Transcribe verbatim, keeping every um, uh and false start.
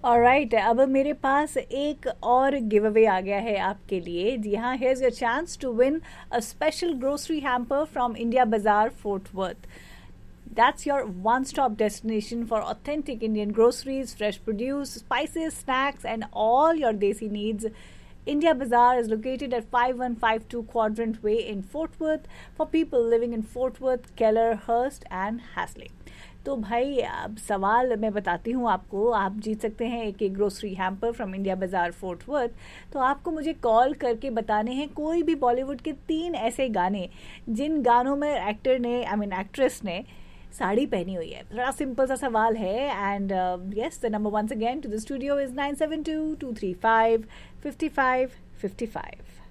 Alright, अब मेरे पास एक और गिव अवे आ गया है आपके लिए। जी हाँ, here's your chance to win a special grocery hamper from India बाजार fort worth. That's your one-stop destination for authentic Indian groceries, fresh produce, spices, snacks, and all your desi needs. India Bazaar is located at five one five two Quadrant Way in Fort Worth for people living in Fort Worth, Keller, Hurst, and Hasley. तो भाई अब सवाल मैं बताती हूँ आपको, आप जीत सकते हैं एक एक ग्रोसरी हैम्पर फ्रॉम इंडिया बाजार फोर्ट वर्थ. तो आपको मुझे कॉल करके बताने हैं कोई भी बॉलीवुड के तीन ऐसे गाने जिन गानों में एक्टर ने आई मीन एक्ट्रेस ने साड़ी पहनी हुई है. बड़ा सिंपल सा सवाल है. And yes, the number once again to the studio is nine seven to to three five fifty five fifty five.